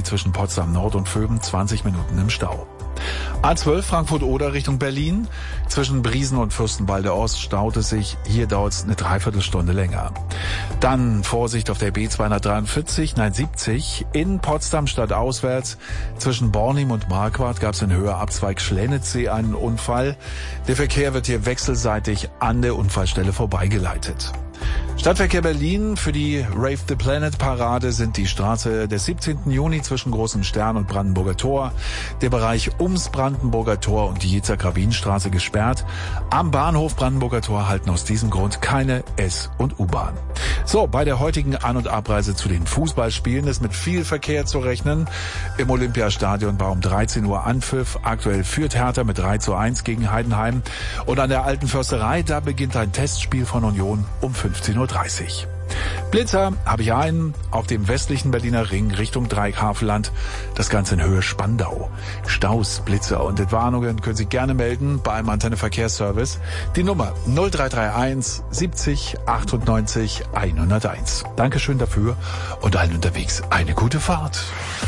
zwischen Potsdam Nord und Vöben 20 Minuten im Stau. A12 Frankfurt-Oder Richtung Berlin. Zwischen Briesen und Fürstenwalde Ost staut es sich. Hier dauert es eine Dreiviertelstunde länger. Dann Vorsicht auf der B273, in Potsdam stadtauswärts. Zwischen Bornim und Marquardt gab es in Höheabzweig Schlennitzsee einen Unfall. Der Verkehr wird hier wechselseitig an der Unfallstelle vorbeigeleitet. Stadtverkehr Berlin. Für die Rave the Planet Parade sind die Straße des 17. Juni zwischen Großen Stern und Brandenburger Tor, der Bereich ums Brandenburger Tor und die Jezer-Grabin-Straße gesperrt. Am Bahnhof Brandenburger Tor halten aus diesem Grund keine S- und U-Bahn. So, bei der heutigen An- und Abreise zu den Fußballspielen ist mit viel Verkehr zu rechnen. Im Olympiastadion war um 13 Uhr Anpfiff. Aktuell führt Hertha mit 3:1 gegen Heidenheim. Und an der Alten Försterei, da beginnt ein Testspiel von Union um 15:30 Uhr. Blitzer habe ich einen auf dem westlichen Berliner Ring Richtung Dreieckhavelland. Das Ganze in Höhe Spandau. Staus, Blitzer und Entwarnungen können Sie gerne melden beim Antenne Verkehrsservice. Die Nummer 0331 70 98 101. Dankeschön dafür und allen unterwegs eine gute Fahrt.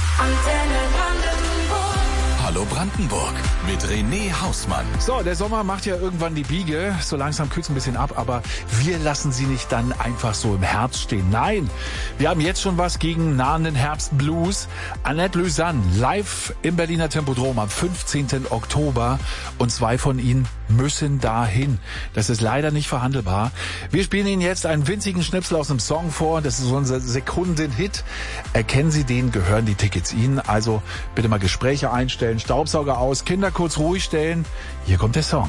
Hallo Brandenburg mit René Hausmann. So, der Sommer macht ja irgendwann die Biege. So langsam kühlt's ein bisschen ab, aber wir lassen sie nicht dann einfach so im Herbst stehen. Nein, wir haben jetzt schon was gegen nahenden Herbstblues. Annette Lausanne live im Berliner Tempodrom am 15. Oktober und 2 von ihnen müssen dahin. Das ist leider nicht verhandelbar. Wir spielen Ihnen jetzt einen winzigen Schnipsel aus dem Song vor. Das ist unser Sekunden-Hit. Erkennen Sie den, gehören die Tickets Ihnen. Also bitte mal Gespräche einstellen, Staubsauger aus, Kinder kurz ruhig stellen. Hier kommt der Song.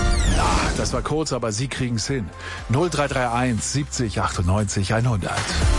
Das war kurz, aber Sie kriegen's hin. 0331 70 98 100.